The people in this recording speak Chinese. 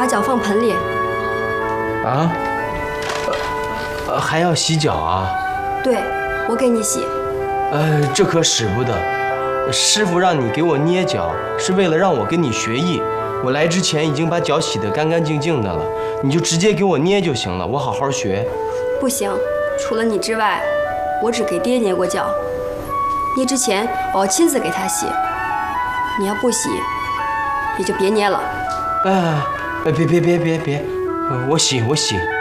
把脚放盆里。 啊？还要洗脚啊？ 对，我给你洗。 这可使不得。师傅让你给我捏脚，是为了让我跟你学艺。我来之前已经把脚洗得干干净净的了，你就直接给我捏就行了，我好好学。 不行，除了你之外，我只给爹捏过脚。捏之前我要亲自给他洗。你要不洗，也就别捏了。 别，我洗。